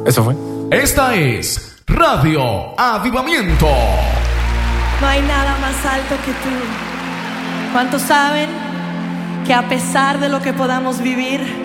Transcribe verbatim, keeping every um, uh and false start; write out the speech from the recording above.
Eso fue. Esta es Radio Avivamiento. No hay nada más alto que tú. ¿Cuántos saben que a pesar de lo que podamos vivir,